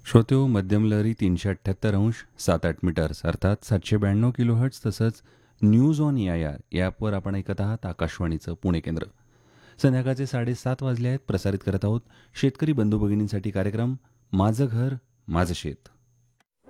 श्रोत्यो मध्यम लहरी 378 7-8 मीटर्स अर्थात 792 किलोहर्ट्ज तसंच न्यूज ऑन AIR या ॲपवर आपण ऐकत आहात आकाशवाणीचं पुणे केंद्र. संध्याकाळचे 7:30 वाजले आहेत. प्रसारित करत आहोत शेतकरी बंधू भगिनींसाठी कार्यक्रम माझं घर माझं शेत.